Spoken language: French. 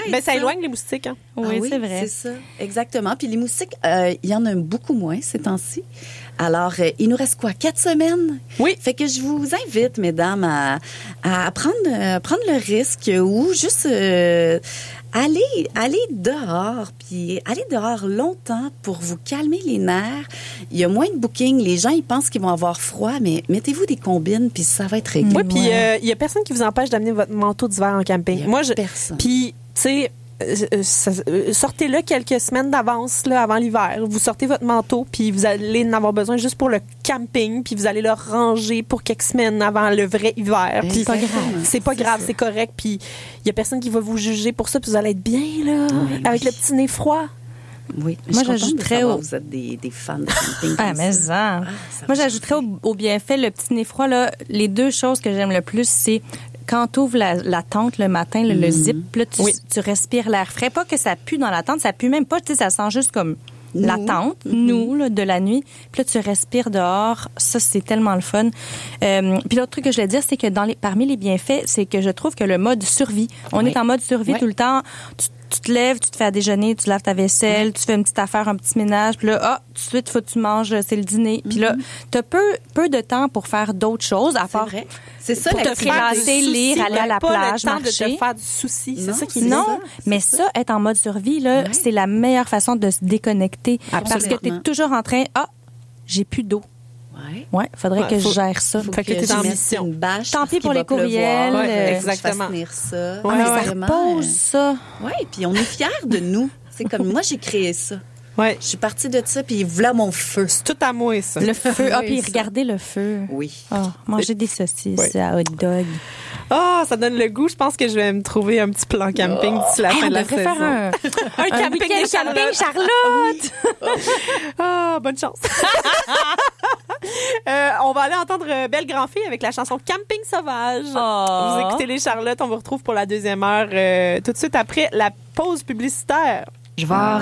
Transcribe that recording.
Ben, ça éloigne les moustiques. Hein. Oui, c'est vrai. C'est ça, exactement. Puis les moustiques, il y en a beaucoup moins ces temps-ci. Alors, il nous reste quoi? 4 semaines? Oui. Fait que je vous invite, mesdames, à prendre le risque ou juste aller dehors, puis aller dehors longtemps pour vous calmer les nerfs. Il y a moins de booking. Les gens, ils pensent qu'ils vont avoir froid, mais mettez-vous des combines, puis ça va être réglé. Oui, puis il y a personne qui vous empêche d'amener votre manteau d'hiver en camping. Personne. Puis, tu sais, sortez-le quelques semaines d'avance là, avant l'hiver. Vous sortez votre manteau, puis vous allez en avoir besoin juste pour le camping, puis vous allez le ranger pour quelques semaines avant le vrai hiver. Puis C'est pas grave. C'est pas grave, c'est correct. Puis il y a personne qui va vous juger pour ça, puis vous allez être bien là, avec le petit nez froid. Oui. Moi, Je suis j'ajouterais contente de savoir que vous êtes des fans de camping. Ah, comme mais ça. ça. Ça Moi, va j'ajouterais changer. au bienfait le petit nez froid, là, les 2 choses que j'aime le plus, c'est quand tu ouvres la tente le matin, le zip, là, tu respires l'air frais. Pas que ça pue dans la tente, ça pue même pas, tu sais, ça sent juste comme la tente, là, de la nuit. Puis là, tu respires dehors. Ça, c'est tellement le fun. Puis l'autre truc que je voulais dire, c'est que parmi les bienfaits, c'est que je trouve que le mode survie, on est en mode survie tout le temps. Tu te lèves, tu te fais à déjeuner, tu laves ta vaisselle, tu fais une petite affaire, un petit ménage, puis là, tout de suite, faut que tu manges, c'est le dîner. Puis là, t'as peu de temps pour faire d'autres choses, à part vrai. C'est ça, pour te l'activité. prélasser, lire, aller à la plage, pas le temps marcher. de te faire du souci. C'est Non, ça qui c'est est Non, ça, mais ça, être en mode survie, là, c'est la meilleure façon de se déconnecter. Parce que t'es toujours en train, j'ai plus d'eau. Ouais, faudrait que je gère ça. Faut Fait que que t'es tu en mettes mission. une bâche. Tant parce pis qu'il pour va les courriels. pleuvoir. Exactement. Que tu fasses tenir ça. Ouais, mais ça Vraiment, repose, ça. Oui, puis on est fiers de nous. C'est comme moi, j'ai créé ça. Ouais. Je suis partie de ça, puis voilà mon feu. C'est tout à moi, ça. Le feu. Puis ça. regardez le feu. Oui. Manger des saucisses Ouais. à hot dog. Ça donne le goût. Je pense que je vais me trouver un petit plan camping d'ici la fin On de la devrait saison. faire un camping week-end des camping Charlotte. Bonne chance. On va aller entendre Belle Grand-Fille avec la chanson Camping Sauvage. Oh. Vous écoutez les Charlottes. On vous retrouve pour la 2e heure tout de suite après la pause publicitaire. Je vais